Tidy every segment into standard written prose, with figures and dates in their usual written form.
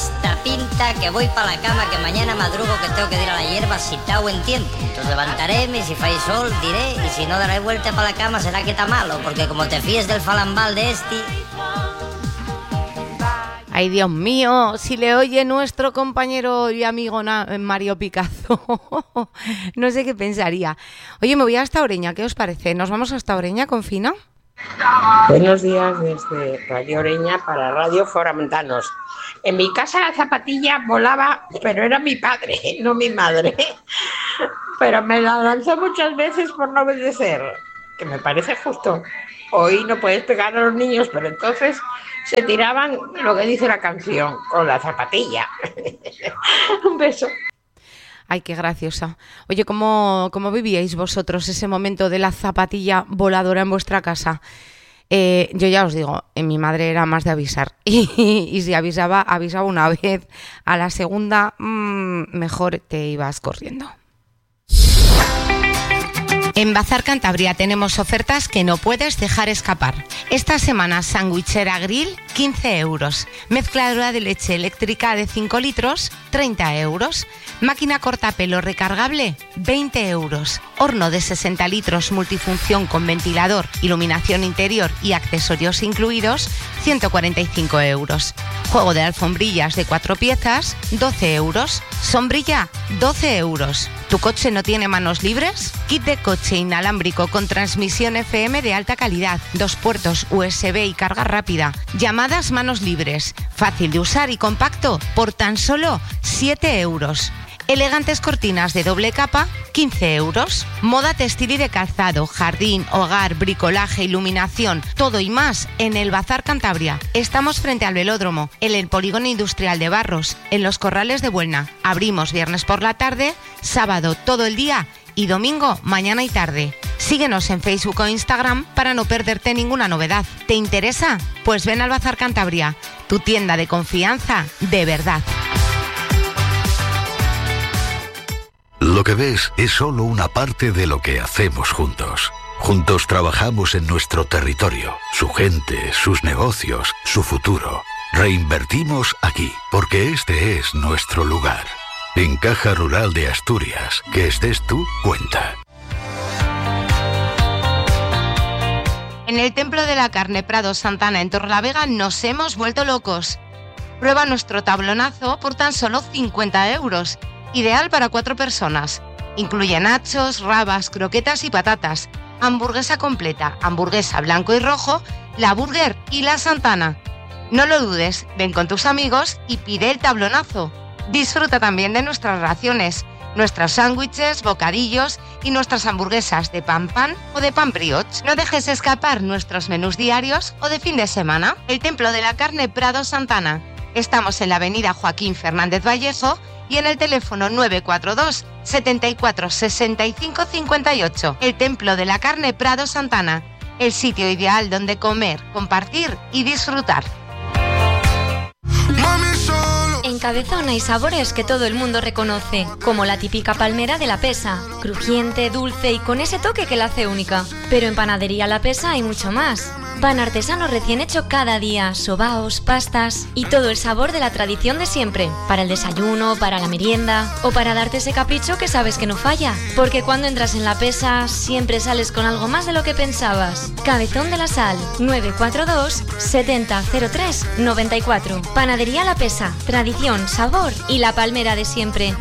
esta pinta que voy para la cama, que mañana madrugo, que tengo que ir a la hierba si tau en tiempo. Entonces levantaré, si fai sol, diré, y si no daré vuelta para la cama será que está malo, porque como te fíes del falambal de Ay, Dios mío, si le oye nuestro compañero y amigo Mario Picazo, no sé qué pensaría. Oye, me voy hasta Oreña, ¿qué os parece? ¿Nos vamos hasta Oreña con Fina? Buenos días desde Radio Oreña para Radio Foramontanos. En mi casa la zapatilla volaba, pero era mi padre, no mi madre. Pero me la lanzó muchas veces por no obedecer, que me parece justo. Hoy no puedes pegar a los niños, pero entonces se tiraban lo que dice la canción, con la zapatilla. Un beso. Ay, qué graciosa. Oye, ¿cómo vivíais vosotros ese momento de la zapatilla voladora en vuestra casa? Yo ya os digo, mi madre era más de avisar. Y si avisaba una vez, a la segunda, mejor te ibas corriendo. En Bazar Cantabria tenemos ofertas que no puedes dejar escapar. Esta semana, sandwichera grill, 15 euros. Mezcladora de leche eléctrica de 5 litros, 30 euros. Máquina cortapelo recargable, 20 euros. Horno de 60 litros multifunción con ventilador, iluminación interior y accesorios incluidos, 145 euros. Juego de alfombrillas de 4 piezas, 12 euros. Sombrilla, 12 euros. ¿Tu coche no tiene manos libres? Kit de coche inalámbrico con transmisión FM de alta calidad, 2 puertos USB y carga rápida. Llamadas manos libres, fácil de usar y compacto, por tan solo 7 euros. Elegantes cortinas de doble capa, 15 euros. Moda textil y de calzado, jardín, hogar, bricolaje, iluminación, todo y más en el Bazar Cantabria. Estamos frente al velódromo, en el polígono industrial de Barros, en los Corrales de Buelna. Abrimos viernes por la tarde, sábado todo el día y domingo mañana y tarde. Síguenos en Facebook o Instagram para no perderte ninguna novedad. ¿Te interesa? Pues ven al Bazar Cantabria, tu tienda de confianza de verdad. Lo que ves es solo una parte de lo que hacemos juntos. Juntos trabajamos en nuestro territorio, su gente, sus negocios, su futuro. Reinvertimos aquí, porque este es nuestro lugar. En Caja Rural de Asturias, que estés tú, cuenta. En el Templo de la Carne Prado Santana en Torrelavega nos hemos vuelto locos. Prueba nuestro tablonazo por tan solo 50 euros. Ideal para 4 personas. Incluye nachos, rabas, croquetas y patatas. Hamburguesa completa, hamburguesa blanco y rojo, la burger y la Santana. No lo dudes, ven con tus amigos y pide el tablonazo. Disfruta también de nuestras raciones, nuestros sándwiches, bocadillos y nuestras hamburguesas de pan o de pan brioche. No dejes escapar nuestros menús diarios o de fin de semana. El Templo de la Carne Prado Santana. Estamos en la avenida Joaquín Fernández Vallejo y en el teléfono 942 74 65 58. El Templo de la Carne Prado Santana. El sitio ideal donde comer, compartir y disfrutar. En Cabezón hay sabores que todo el mundo reconoce, como la típica palmera de La Pesa, crujiente, dulce y con ese toque que la hace única. Pero en Panadería La Pesa hay mucho más. Pan artesano recién hecho cada día, sobaos, pastas y todo el sabor de la tradición de siempre. Para el desayuno, para la merienda o para darte ese capricho que sabes que no falla. Porque cuando entras en La Pesa siempre sales con algo más de lo que pensabas. Cabezón de la Sal, 942 7003 94. Panadería La Pesa, tradición, sabor y la palmera de siempre.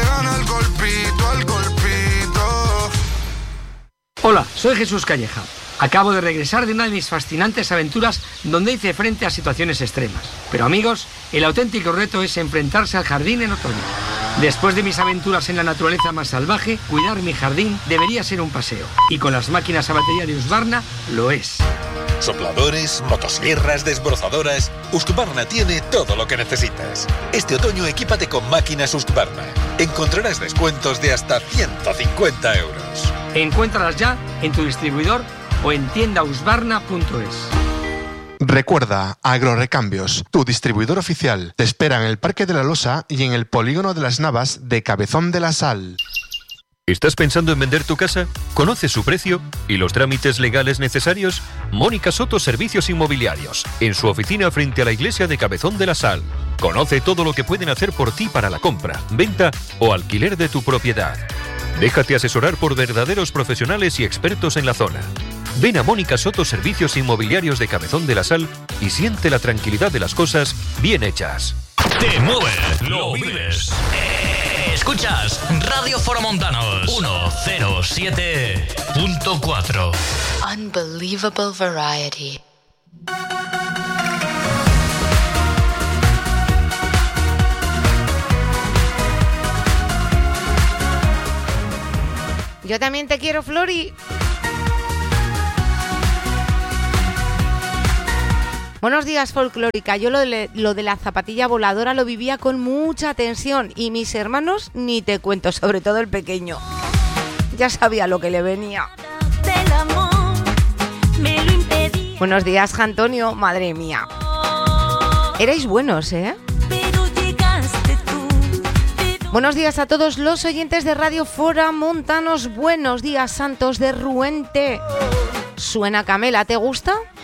Hola, soy Jesús Calleja. Acabo de regresar de una de mis fascinantes aventuras donde hice frente a situaciones extremas. Pero amigos, el auténtico reto es enfrentarse al jardín en otoño. Después de mis aventuras en la naturaleza más salvaje, cuidar mi jardín debería ser un paseo. Y con las máquinas a batería de Husqvarna, lo es. Sopladores, motosierras, desbrozadoras... Husqvarna tiene todo lo que necesitas. Este otoño equípate con máquinas Husqvarna. Encontrarás descuentos de hasta 150 euros. Encuéntralas ya en tu distribuidor o en tiendahusqvarna.es. Recuerda, Agrorecambios, tu distribuidor oficial, te espera en el Parque de la Losa y en el Polígono de las Navas de Cabezón de la Sal. ¿Estás pensando en vender tu casa? ¿Conoces su precio y los trámites legales necesarios? Mónica Soto Servicios Inmobiliarios, en su oficina frente a la iglesia de Cabezón de la Sal. Conoce todo lo que pueden hacer por ti para la compra, venta o alquiler de tu propiedad. Déjate asesorar por verdaderos profesionales y expertos en la zona. Ven a Mónica Soto Servicios Inmobiliarios de Cabezón de la Sal y siente la tranquilidad de las cosas bien hechas. Te mueve, lo vives. Escuchas Radio Foramontanos 107.4. Unbelievable variety. Yo también te quiero, Flori. Buenos días, folclórica. Yo lo de la zapatilla voladora lo vivía con mucha tensión y mis hermanos ni te cuento, sobre todo el pequeño. Ya sabía lo que le venía. Buenos días, Antonio. Madre mía. Erais buenos, ¿eh? Buenos días a todos los oyentes de Radio Foramontanos. Buenos días, Santos de Ruente. ¿Suena Camela? ¿Te gusta?